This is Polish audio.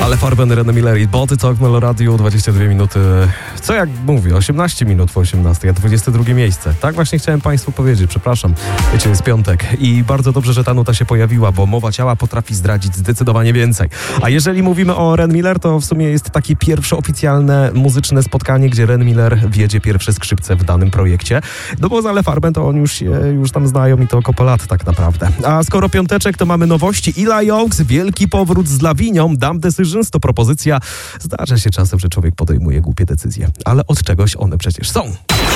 Ale Farben, Ren Miller i Boty Talk Melo Radio, 22 minuty, co jak mówię, 18 minut po 18, a 22 miejsce. Tak właśnie chciałem Państwu powiedzieć, przepraszam. Wiecie, jest piątek i bardzo dobrze, że ta nuta się pojawiła, bo mowa ciała potrafi zdradzić zdecydowanie więcej. A jeżeli mówimy o Ren Miller, to w sumie jest takie pierwsze oficjalne muzyczne spotkanie, gdzie Ren Miller wiedzie pierwsze skrzypce w danym projekcie. No bo z Ale Farben to oni już tam znają i to około lat tak naprawdę. A skoro piąteczek, to mamy nowości. Eli Oaks, wielki powrót z Lawinią, Dumb Decisions to propozycja. Zdarza się czasem, że człowiek podejmuje głupie decyzje, ale od czegoś one przecież są.